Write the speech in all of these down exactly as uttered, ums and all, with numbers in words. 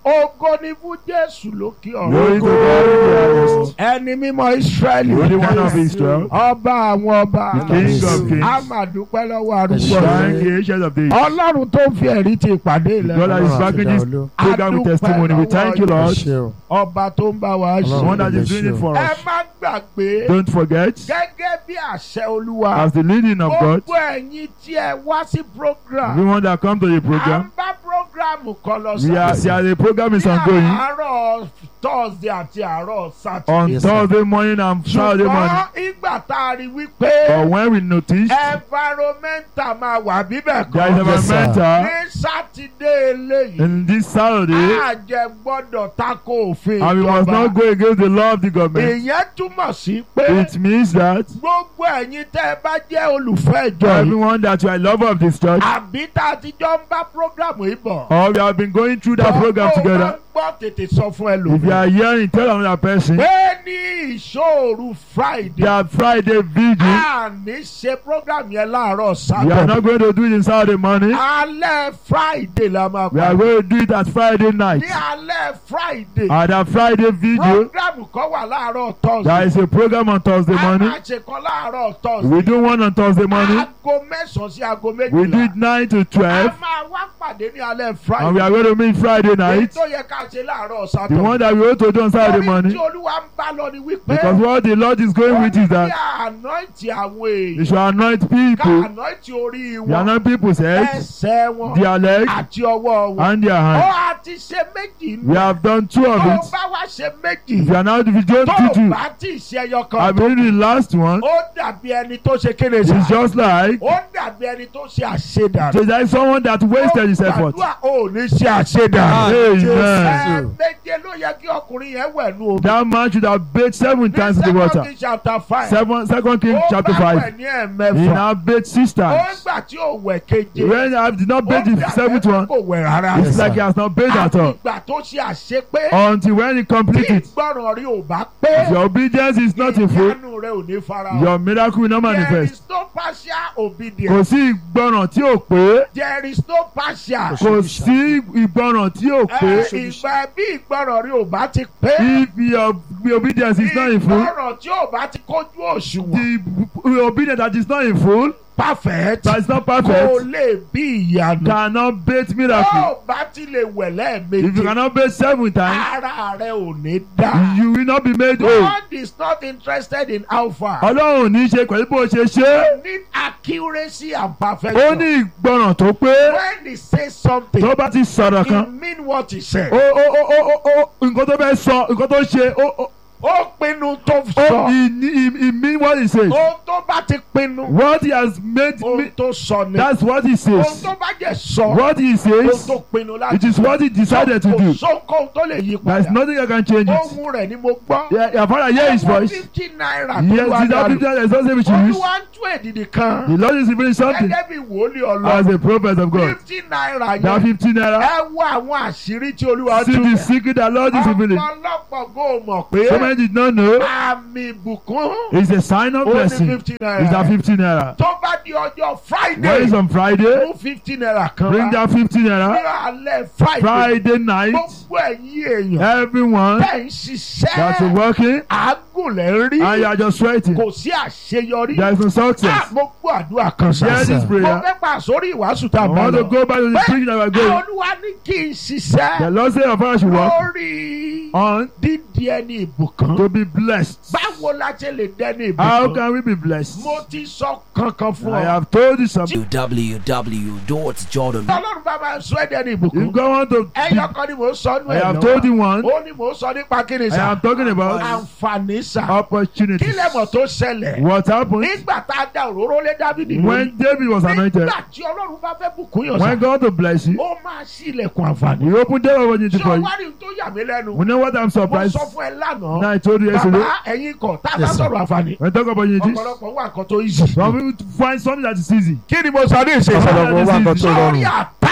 Ògo ni fún Jésù lókè Glory to God in the highest. Ẹni mímọ́ Ísírẹ́lì. Holy One of Israel. Ọba àwọn ọba. The King of Kings. A máa dúpẹ́ lọ́wọ́ arúgbó Thank rẹ̀. the Ancient of Days. Ọlọ́run tó fi ẹ̀rí ti ìpàdé ilẹ̀. God that is backing this program with testimony. We thank you, Lord. Ọba tó ń bá wa The ṣe. one that is doing it for Ẹ us. má gbàgbé. Don't forget, Gẹ́gẹ́ bí àṣẹ Olúwa. as the leading of God, Gbogbo ẹ̀yin tí ẹ wá sí program. everyone that come to the À ń program, bá program kan lọ we are, sáà. the program is Ní ongoing àárọ̀ Thursday àti àárọ̀ on Saturday. Thursday morning and Saturday morning. Ṣùgbọ́n ìgbà tá a rí wípé But when we noticed environmental máa wà bíbẹ̀ there is kan. environmental Ní Sátidé eléyìí. in this Saturday, Àjẹ gbọ́dọ̀ tako òfin and we must not ìjọba. go against the law of the government. Ìyẹn túmọ̀ sí pé It means that gbogbo ẹ̀yin tẹ́ ẹ bá jẹ́ olùfẹ́ ìjọ yìí. everyone that you are a lover of this church, Àbí tá a ti jọ ń bá programu yìí bọ̀. or we have been going through that program together, Gbọ́ tètè sọ fún if you ẹlòmíràn. are hearing, tell another person Pé ní ìṣòro Friday. that Friday vigil, A ní ṣe program yẹn láàárọ̀ we are Saturday. not going to do it in Saturday morning. Alẹ́ Friday la máa We are parí. going to do it at Friday night. Ní alẹ́ Friday. At that Friday vigil, Program kan wà láàárọ̀ there Thursday. is a program on Thursday A morning. máa ṣe kan láàárọ̀ Thursday. We do one on Thursday morning. Aago mẹ́sàn-án sí aago We do méjìlá. it nine to A twelve. máa wá pàdé ní alẹ́ And we Friday. are going to meet Friday Èyí night. tó yẹ ká ṣe láàárọ̀ The Saturday. one that we want to do on Saturday Torí morning. tí Olúwa ń bá lọ ni wípé. Because what the Lord is going with is Ó ní that kí anoint àwọn you èèyàn. should anoint Ká people. anoint orí You wọn. anoint people's heads, Ẹsẹ̀ wọn. their legs, Àti ọwọ́ wọn. and their Ó hands. a ti ṣe méjì We nù. have done two Tó of o it. bá wá ṣe If méjì. you are now, if you don't Tó do o two, bá tí ì ṣe ẹyọ I kan. believe the last one Ó dàbí ẹni tó ṣe kéde is sá. just like Ó dàbí ẹni tó ṣe àṣedànù. it's like someone that wasted his effort. Ó gbàdúrà ò ní ṣe àṣedànù. Amen. Ẹ̀ẹ̀méje ló yẹ kí ọkùnrin yẹn wẹ̀ nú omi. That man should have bathed seven times in the Ní water. Second Kings chapter five. Seven, Second King Ó chapter bá five. wẹ̀ ní He ẹ̀ẹ̀mẹ́fà. now bathed six Ó times. gbà tí ó wẹ̀ keje. When I did not Ó bathe the dàbí seventh ẹni one, kò wẹ̀ rárá. it's like he has not bathed at Àti all. ìgbà tó ṣe àṣepé. Until when he Tí completes it, ìgbọràn rí ò bá if pé. your obedience is not in full, Ìyanu rẹ̀ ò ní fara. your miracle will not There manifest. is no partial Kò obedience. sí ìgbọràn tí ò pé. There is no partial. Kò sí ìgbọràn tí ò pé. Ẹ, Ìgbà bí ìgbọràn rí ò bá ti pé. If your the obedience is not in full, Ìgbọràn tí ò bá ti kójú òṣùwọ̀n. the obedience that is not in full, Perfect. that is not Kò perfect, lè bí ìyanu. cannot bathe Tó miracle. o bá ti lè wẹ̀ If you lẹ́ẹ̀mejì. cannot bathe seven times, Ara rẹ̀ ò ní dá. you will not be made whole. God is not interested in how far. Ọlọ́run ò ní ṣe pẹ̀lú bó ṣe ṣe é. You need accuracy and Ó perfection. ní ìgbọràn tó pé. When he says something, Tó bá ti sọ̀rọ̀ he kan, mean what he said. ó ó ó ó ó ó nǹkan tó fẹ́ sọ, nǹkan tó ṣe, ó ó Ó pinnu tó ó sọ. he he he mean what he says. Ohun tó bá ti pinnu. What he has made Ohun me, tó sọ ni. that's what he Ohun says. tó bá jẹ́ sọ. What he Ohun says, tó pinnu láti. it is what he decided to do. Kò sóhun tó lè yí There is padà. nothing I can change it. Ohun rẹ̀ ni mo gbọ́. Yeah, your father hear his voice. fifty naira tó Yes, wá it's not dànù. fifty, there's no saving she use. Olúwa ń tún èdìdì kan. The Lord is revealing something Gẹ́gẹ́ bí wòlíì as Ọlọ́run. a prophet of God. fifty naira That yẹn. fifteen naira, Ẹ wo àwọn àṣírí tí Olúwa see tún the bẹ̀. secret that Lord is revealing. Ọ̀pọ̀lọpọ̀ kò mọ̀ pé So many did not know. àmì ìbùkún It's a sign of ó ní blessing. fifty It's that naira. fifteen naira. Tó bá di ọjọ́ When Friday, is on Friday, mú fifty naira kan bring wá. that fifteen Ní naira. alẹ́ Friday, Friday night, gbogbo ẹ̀yin èèyàn everyone tẹ̀ ń that's ṣiṣẹ́ working àágùn lẹ̀ ń rí. and you are just sweating, Kò sí àṣeyọrí. there is no Ah, success. mo gbọ́ àdúrà kan Hear sá. this Mo prayer. fẹ́ pa sórí ìwàásù tá I a bá want to lọ. go back to the preaching that we are going. Olúwa ní kí n The ṣiṣẹ́ Lord said your father should work lórí on dídí ẹni ìbùkún. to be blessed. Báwo la ṣe lè dẹ́ni How ìbùkún? can we be blessed? Mo ti sọ kankan fún I ọ. have told you something. w w w dot jordan Ọlọ́run bá máa sọ ẹ́ dẹ́ni If ìbùkún. God want to, Ẹyọ kan ni mò ń sọ nù I ẹ̀ have told you one. Ó ní mò ń sọ nípa kíni I sá. am talking about Àǹfààní sá. Kí opportunities. lẹ́mọ̀ tó ṣẹlẹ̀? What happened Nígbà tá a da òróró lé Dábìdì when lórí. David was anointed? Nígbà tí Ọlọ́run bá fẹ́ bùkún yàn When sá. God to bless you, Ó máa ṣí ilẹ̀kùn àǹfààní. He opened door opportunity Ṣé for o you. wá rí ohun tó yà mí lẹ́nu? You know what I'm Mo surprised? sọ fún ẹ lánàá. Now I told you yesterday. Bàbá ẹ̀yin kọ̀ tá a bá sọ̀rọ̀ àǹfààní. When talk opportunities, Ọ̀pọ̀lọpọ̀ wà nǹkan tó easy. some people find something that is easy. Kí ni mo sọ ní ìṣe? Ọ̀pọ̀lọpọ̀ wà nǹkan tó Sọ́ọ́rí rọrùn. àtà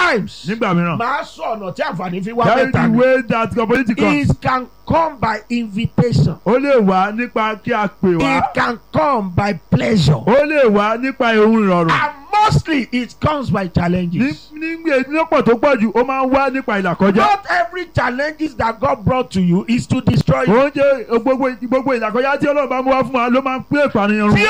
times nígbà mìíràn. màá sọ ọ̀nà tí àǹfààní fi wá Tell mẹ́ta the ni. way that opportunity comes. It can come by invitation. Ó lè wá nípa kí a pè wá. It can come by pleasure. Ó lè wá nípa ohun ìrọ̀rùn. And mostly it comes by challenges. Ní ní lọ́pọ̀ tó pọ̀ jù ó máa ń wá nípa ìlàkọjá. Not every challenges that God brought to you is to destroy you. Oúnjẹ gbogbo gbogbo ìlàkọjá tí Ọlọ́run bá mú wá fún wa ló máa ń pé ìpànìyàn Tí run.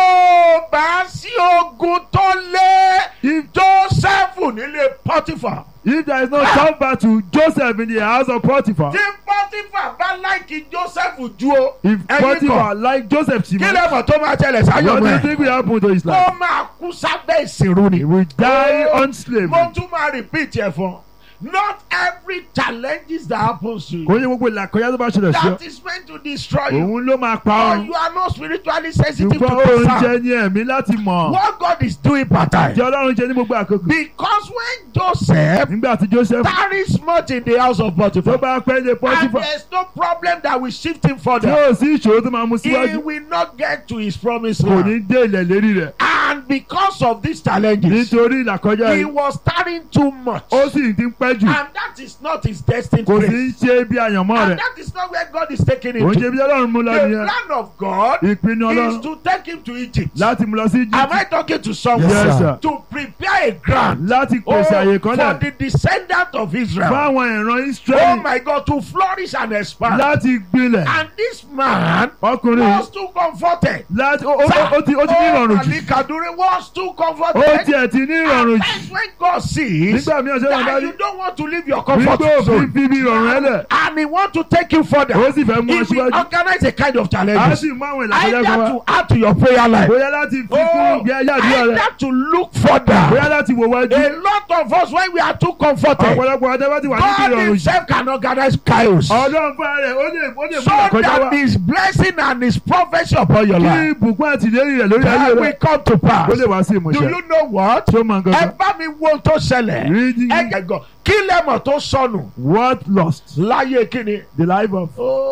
ó bá sí ogun tó lé Joseph nílé Potiphar. If there is no tough battle, Joseph in the house of Potiphar. Tí Potiphar bá láìkí Joseph ju o. If ẹ̀yin Potiphar kan, like Joseph kí Simon, lè mọ̀ tó máa ṣẹlẹ̀ sáyọ̀ what do you mọ́ ẹ̀? think will happen to his Ó life? máa kú sábẹ́ ìsìnrú ni. He will die Oh, on slavery. Mo tún máa repeat ẹ̀ fún. Not every challenges that happens to Kò you ní gbogbo ìlàkọjá tó bá ṣẹlẹ̀ sí ọ. that is meant to destroy you. Òun ló máa pa Or ọ́. you are not spiritually sensitive to Ṣùgbọ́n oúnjẹ concern. ní ẹ̀mí láti mọ̀. What God is doing part time. Tí Ọlọ́run ṣe ní gbogbo àkókò. Because when Joseph Nígbà tí Joseph tarries much in the house of tó Potiphar, bá pẹ́ ní and Potiphar there's no problem that will shift him tí further, ó sì ìṣòro tó máa mú he síwájú will not get to his promised kò land. ní dé ilẹ̀ lérí rẹ̀. And because of these challenges, Nítorí ìlàkọjá he yìí was tarrying too much. ó sì ti ń pẹ́ jù. And that is not his destined Kò sí place. í ṣe bí àyànmọ́ And rẹ̀. that is not where God is taking him Oúnjẹ to. bí Ọlọ́run mú lọ The nìyẹn. plan of God Ìpinnu is Ọlọ́run to take him to Egypt. láti mú lọ sí Am I Egypt. talking to someone? Yes, sir. To prepare a ground Láti oh, pèsè àyè kan for lẹ̀ the descendant of Israel. fáwọn ìran Oh Ísírẹ́lì my God, to flourish and expand. láti gbilẹ̀. And this man Ọkùnrin was too comforted. láti ó ó- ó ti ó ti ní ìrọ̀rùn Oh, jù. Ali Kaduri was too Ó comforted. tiẹ̀ ti ní ìrọ̀rùn And jù. that's when God sees Nígbà míì ọ̀sẹ̀ náà bá that rí you don't want to leave your comfort wípé òfin zone. fi bí ìrọ̀rùn ẹ lẹ̀. And he want to take you further. Ó sì fẹ́ mú ọ He will síwájú. organize a kind of A challenges. sì mú àwọn ìlàkọjá Either kan wá. to add to your prayer life. Bóyá láti fi kún Oh, ìgbé ayé àdúrà rẹ̀. either to look further. Bóyá láti wo wájú. A lot of us, when we are too comforted, Ọ̀pọ̀lọpọ̀ ọjọ́ bá ti wà níbi God ìrọ̀rùn jù. himself can organize chaos. So Ọlọ́run fúnra rẹ̀ ó lè ó lè mú that ìlàkọjá wá. his blessing and his prophecy upon your Kí life ìbùkún àtìlẹ́yìn rẹ̀ lórí ayé that will rẹ̀ come to ó pass. lè wá sí Do ìmúṣẹ. you know what? Tó máa ń Ẹ gangan. bá mi wo ohun tó ṣẹlẹ̀. Reading Ẹ jẹ́ gan. Kí lẹ́mọ̀ tó sọnù what lost láyé kíni? the life of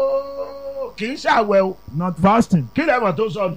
Oh, kì í ṣàwẹ̀ o. not fasting, Kí lẹ́mọ̀ tó sọnù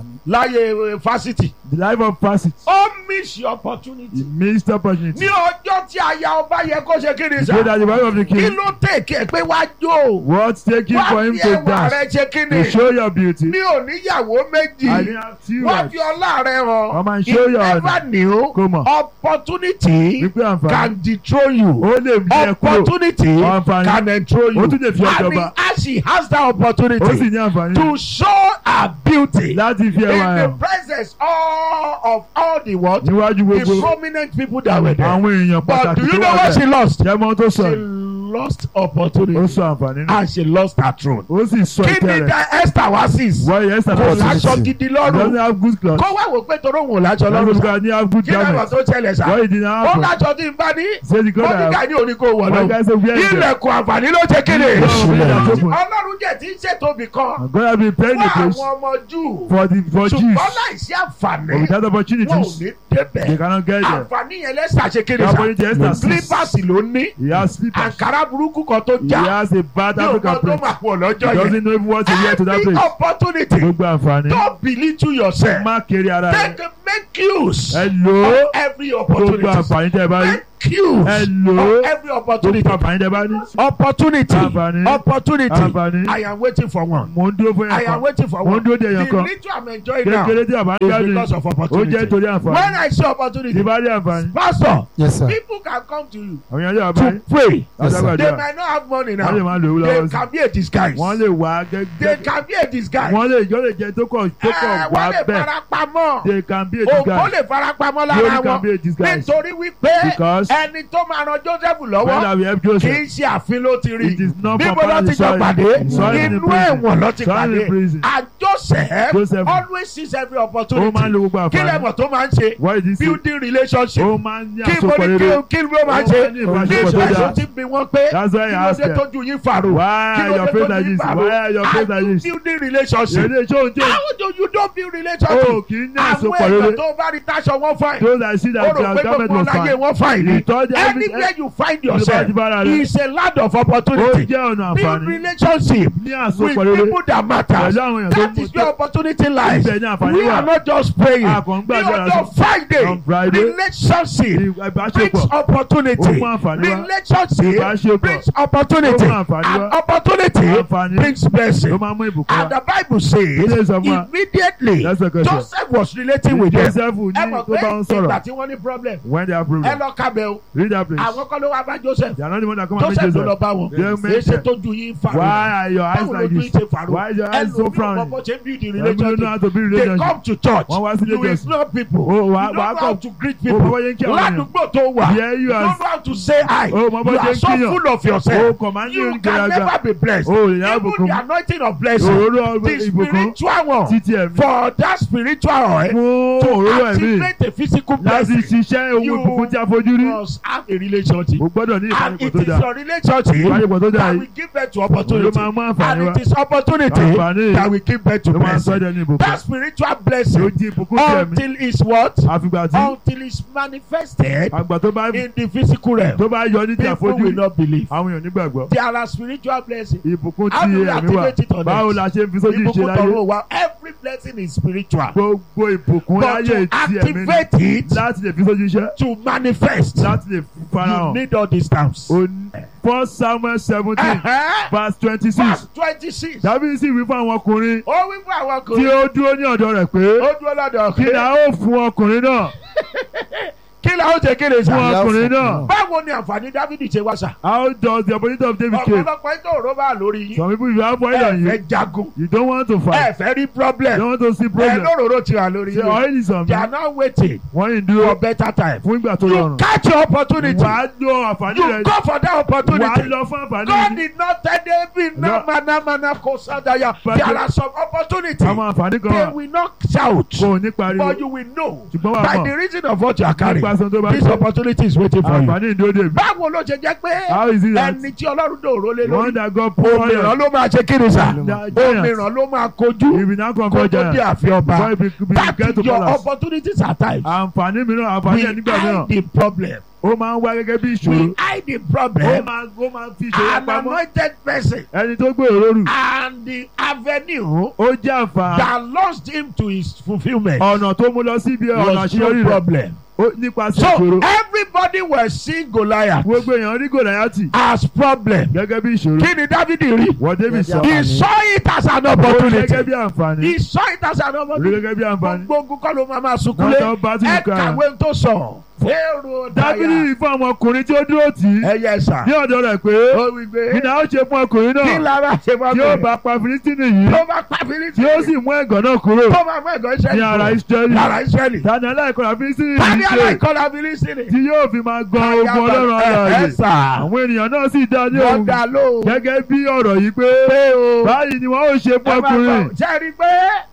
láyé eh, fásitì. the life of fasting. Ó miss your opportunity. He missed opportunity. Ní ọjọ́ tí aya ọba yẹ kó ṣe kíni So sá. that the wife of the Kí king ló tèké pé wá jó? what's taking for Wá him fi to ẹwà dance rẹ ṣe to kíni? show your beauty. Mi ò níyàwó I méjì. didn't have two Wá wives. fi ọlá rẹ hàn. Come and show You your never honor. knew Come on. opportunity Wípé àǹfààní can dethrone you. ó lè mú ẹ kúrò. Opportunity Àǹfààní. can enthrone you. Ó tún lè fi ọjọ́ And bá. as she has that Ó sì opportunity ní àǹfààní to show her beauty láti fi in ẹwà the hàn presence all of all the what? níwájú The gbogbo prominent people that were there. àwọn èèyàn But pàtàkì do you tó know wà what she bẹ́ẹ̀. lost? Jẹ́ mọ́ tó She sọ lost ó opportunity sọ àǹfààní náà. and she lost her throne. Ó sì sọ Kí ni ìtẹ́ rẹ̀. da Esther wá sí? Why yes, Kò láṣọ gidi He doesn't lọ́rùn. have good clothes. Kó wá wò pé toró òun ò láṣọ He lọ́rùn sá. doesn't have good Kí lẹ́wọ̀n garments. tó ṣẹlẹ̀ sá? Why he didn't Ó have láṣọ tí n bá ní. Say the God Mọ́níkà that ní òní kò wọ̀ Why lọ. guys say we are there. Ilẹ̀kùn àǹfààní ló ṣe kéde. Yes. Ọlọ́run jẹ́ tí ń ṣètò ibì kan God has been paying fún the price àwọn ọmọ Júù. for the for Jews. Ṣùgbọ́n láìsí àǹfààní, But without wọn ò opportunities, ní they débẹ̀. cannot get there. Àǹfààní yẹn lẹ́sà ṣe kéde The sá. opportunity Esther sees. Slippers ló ní. He has slippers. Àǹkárá burúkú kan tó He já. has a bad Ní African òkan tó print. máa pọ̀ lọ́jọ́ He yẹn. doesn't know even what to wear to that Every place. opportunity, Gbogbo àǹfààní. don't belittle yourself. Má kéré ara rẹ̀. Take make use Ẹ lò ó. of every Gbogbo opportunity. àǹfààní tẹ́ ẹ bá rí. Make use Ẹ lò ó. of every opportunity. Gbogbo àǹfààní tẹ́ ẹ bá ní. Opportunity. Àǹfààní. Opportunity. Àǹfààní. I am waiting for one. Mò ń dúró fún I yẹn am kan. waiting for Mò ń one. dúró de yẹn The kan. little I'm enjoying now Kékeré tí àbá ń is gbádùn because of ó jẹ́ opportunity. torí When àǹfààní. I see opportunity, Tí bá rí àǹfààní. Pastor, Yes, sir. people can come to you Àwọn èèyàn yóò bá to yín. pray. Yes, sir. They Lágbàdúrà. might not have money Wọ́n lè now. máa lò ó They lọ́wọ́ sí. can be a disguise. Wọ́n lè wá They gẹ́gẹ́. can be a disguise. Wọ́n lè jọ́ lè jẹ́ tó kọ̀ tó kọ̀ Eh, wá Wọ́n lè bẹ́ẹ̀. farapamọ́. They can be a Ògbó disguise. lè farapamọ́ Glory lára can wọn. be a disguise. Nítorí wípé Because ẹni tó máa ran Joseph when lọ́wọ́ I will help kì Joseph, í ṣe àfin ló ti rí. it is not from Níbo ló ti jọ Paradise. pàdé? Sorry in the Inú prison. ẹ̀wọ̀n ló ti Sorry in pàdé. the prison. And Joseph Joseph. always sees every Ó opportunity. máa ń lo gbogbo Kí àǹfààní. lẹ́mọ̀ tó máa ń ṣe? What is this? Building relationship. Ó máa ń ní Kí mo àsopọ̀ ní rere. kí kí ló máa Ó ṣe? máa ń ní ìbáṣepọ̀ tó Ní dáa. ìṣẹ́jú tí bí wọ́n pé That's why I kí ló ask dé them. tójú yín fàrò? Why Kí ló your dé face tójú like yín this? fàrò? Why your face And like you this? building relationship. Èdè ṣó ń jẹ́. How do you don't build relationship? O kì í ní Àwọn àsopọ̀ èèyàn rere. tó bá rí táṣọ wọn fine. Those that see Ó that rò their pé government gbogbo was láyé fine. wọn fine ni. Ìtọ́jú Anywhere you find Ìlú bá yourself ti bára rẹ̀. is a land of Ó opportunity. jẹ́ ọ̀nà Build àǹfààní. relationship Ní with àsopọ̀ rere. people that matter. Pẹ̀lú àwọn èèyàn tó That that is where opportunity lies. Ibẹ̀ ni àǹfààní We wà. are not just praying. A kàn ń Ní gbàdúrà ọjọ́ lásán. Friday, On Friday, relationship ìbáṣepọ̀ brings opportunity. ó mú àǹfààní wá. Relationship Ìbáṣepọ̀ brings opportunity. ó mú àǹfààní And wá. opportunity Àǹfààní brings ló blessing. máa mú ìbùkún And wá. the Bible Ilé says ìsọfún wa. immediately Lẹ́sẹ̀kẹsẹ̀. Joseph was relating with them. Joseph ní Ẹ mọ̀ tó pé bá ń ìgbà sọ̀rọ̀ tí wọ́n ní problem. when they have Ẹ problem. lọ kábẹ́ o. Read that place. Àwọn kan ló wá bá Joseph. They are not the one that come and meet Joseph ló lọ Joseph. bá wọn. They Èyí make ṣe them. tójú yín fàrọ̀. Why are your eyes Báwo like lójú yín this? ṣe fàrọ̀? Why is your eyes so Ẹlòmíràn frowning? bọ́bọ́ ṣe ń build the Everybody know relationship. how to build They relationship. come to church. Wọ́n wá sí You Lagos. ignore people. Oh, You wà- don't wà á know how kọ̀- to greet Oh, people. bọ́bọ́ yẹn kí àwọn èèyàn. Ládùúgbò tó wà. Here you You are. don't know how to say hi. Oh, bọ́bọ́ You are yẹn so kíyàn. full of Oh, yourself. command You you can gbéraga. never be blessed. Oh, ìyá Even ìbùkún. the anointing of blessing. Òróró The ìbùkún. spiritual one. Títí ẹ̀mí. For that spiritual oil Fún to òróró ẹ̀mí. activate a physical Láti blessing. ṣiṣẹ́ ohun You ìbùkún tí a fojú rí. must have a relationship. O gbọ́dọ̀ ní And ìbáṣepọ̀ it tó is dáa. your relationship Ìbáṣepọ̀ tó dáa that yìí. will give birth to opportunity. Ló máa mú àǹfààní And wá. it is opportunity Àǹfààní that will give birth to ló máa sọ blessing. ẹ́ dẹni ìbùkún. That spiritual Ló blessing di ìbùkún sí ẹ̀mí. until it's what? Àfìgbà tí Until it's manifested àgbà tó bá in the physical realm. tó bá yọ ní ti People àfojú will not believe. àwọn èèyàn nígbàgbọ́. There are spiritual blessings. Ìbùkún How tí do we ẹ̀mí wà. activate it on Báwo us? la ṣe ń fi sójú ìṣe Ìbùkún láyé? tọrọ wa. Every blessing is spiritual. Gbogbo ìbùkún But láyé to ti ẹ̀mí ni. activate it, Láti lè fi sójú iṣẹ́. to manifest, Láti lè you farahàn. need all these terms. O ní First Samuel seventeen Uh-huh. verse twenty-six. Verse twenty-six. Dábìlì sì wí fún àwọn ọkùnrin Ó wí fún àwọn tí ọkùnrin. ó dúró ní ọ̀dọ̀ rẹ̀ pé Ó dúró lọ́dọ̀ kí la ọkùnrin. ó fún ọkùnrin náà Kí la ó ṣe kéde fún sá? ọkùnrin náà. Báwo ni àǹfààní Dávidi ṣe wá sá? How does the opportunity of David came? Ọ̀pọ̀lọpọ̀ ètò òró bá lórí yín. Some people you have oil Ẹ on you. fẹ́ jagun. You don't want to Ẹ fight. fẹ́ rí You problem. don't want to see Ẹ problem. lóróró ti wà lórí Say yín. oil is on They me. are not waiting Wọ́n yìí for dúró better time. fún ìgbà tó You rọrùn. catch your opportunity. Wà á lo àǹfààní You rẹ̀. go for that Wà á opportunity. lọ fún àǹfààní God rẹ̀. did not tell David No. no manamana kosadaya. But There the- are some opportunities. Àwọn àǹfààní kan They wà. will not shout. Kò ní pariwo. But you will know Ṣùgbọ́n wà by mọ̀. the reason of what you are carrying. Nípa sọ tó bá This tó. opportunity is waiting for you. Àǹfààní ìdúró dè mí. Báwo ló ṣe jẹ́ pé How is it that ẹni tí Ọlọ́run dòró lé one lórí that God pour òmìrán oil ló máa ṣe kiri sà Giants. òmìrán ló máa kojú he will now kó conquer tó dé giants. àfi ọba. Before he be- be- That get to is your palace. opportunities at times. Àǹfààní mìíràn àǹfààní ẹ̀ nígbà mìíràn. We hide the problem. Ó máa ń wá gẹ́gẹ́ bí ìṣòro. We hide the Ó problem. máa ó máa fi ìṣòro An pamọ́. anointed person Ẹni tó gbé òróró and the avenue ó jẹ́ àǹfààní. that launched him to his fulfilment Ọ̀nà tó mú lọ síbi ọ̀nà was àṣeyọrí no rẹ̀. problem. Ó nípasẹ̀ So ìṣòro. everybody was seeing Goliath Gbogbo èèyàn rí Gòláyátì as problem. gẹ́gẹ́ bí ìṣòro. Kí ni Dávidi rí? Wọ́n David sọ. He saw it as an Ó rí gẹ́gẹ́ opportunity. bí àǹfààní. He saw it as an Rí opportunity. gẹ́gẹ́ bí àǹfààní. Gbogbo ogun kọ́ ló máa máa sunkúnlé. Not all battle Ẹ you cry. kàwé tó sọ. Fẹ́rù Dábìlì dáyà. rí fún àwọn ọkùnrin tí ó dúró tì í Ẹ yẹ sà. ní ọ̀dọ̀ rẹ̀ pé Ó wí pé kí ni a ó ṣe fún ọkùnrin kí náà lára ṣe máa tí ó bẹ̀rẹ̀. bá pa Fílístínì yìí Tó bá pa Fílísítì. tí ó sì mú ẹ̀gàn náà kúrò Tó máa mú ẹ̀gọ́ Ísírẹ́lì. ní ara Ísírẹ́lì. Lára Ísírẹ́lì. Tani aláìkọlà Fílístínì Tani yìí ṣe aláìkọlà Fílísítì. tí yóò fi máa gan ogun Ọlọ́run Ẹ alààyè. sà. Àwọn ènìyàn náà sì dá ní Wọ́n òun dá lóhùn. gẹ́gẹ́ bí ọ̀rọ̀ yìí pé Pé o. báyìí ni wọ́n ó ṣe fún Ẹ máa ọkùnrin. gbọ́. Ṣé ẹ rí i pé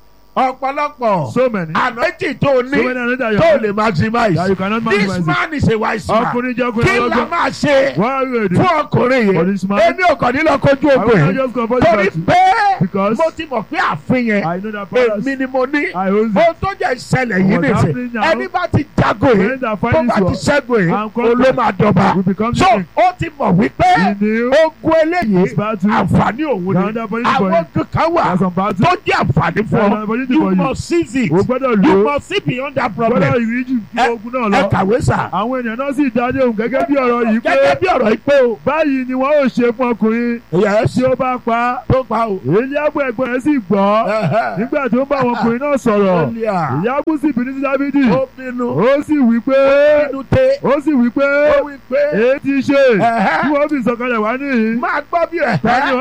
ọ̀pọ̀lọpọ̀ So many. anointing tó So ní many anointing tó that lè you maximize. that you cannot This maximize it. man is a wise man. Ọkùnrin jẹ́ ọkùnrin Kí la ọlọ́gbọ́n. máa ṣe Wọ́n á rí èdè. fún ọkùnrin For yìí? this man. Èmi ò kàn ní lọ kojú I ogun will not yìí. just confess Torí about it. pé Because mo ti mọ̀ pé àfin yẹn I know that palace. èmi ni mo ní. I own it. Ohun tó jẹ́ ìṣẹ̀lẹ̀ yìí What's nìsín. happening now? Ẹni bá ti jago yìí When the tó fight bá is ti won, ṣẹ́gun yìí and conquer, olóò máa dọba. we become So king. ó ti mọ̀ wípé He knew ogun eléyìí his battle. àǹfààní òun Now ni. the opportunity for Àwọn him. kankan wà There's some battle. tó jẹ́ àǹfààní fún There's an ọ. opportunity You for you. must seize it. O gbọ́dọ̀ You lò ó. must see beyond that Gbọ́dọ̀ problem. ìríjú Ẹ- fún ogun náà Ẹ lọ. kàwé sà. Àwọn ènìyàn náà sì dá ní òun gẹ́gẹ́ bí ọ̀rọ̀ yìí pé Gẹ́gẹ́ bí ọ̀rọ̀ yìí pé o. báyìí ni wọ́n ó ṣe fún ọkùnrin Yes. tí ó bá pa á. Tó pa o. Eliabu ẹ̀gbọ́n rẹ̀ sì gbọ́ Ẹ̀hẹ́. nígbà tó ń bá àwọn ọkùnrin náà sọ̀rọ̀. Elia. Eliabu sì bínú sí Dáfídì. Ó bínú. Ó sì wí pé Bínú té. ó sì wí pé Ó wí pé èyí ti ṣe Ẹ̀hẹ́. tí wọ́n fi sọ̀kalẹ̀ wá níhìn. máa gbọ́ bí ẹ̀. Ta ni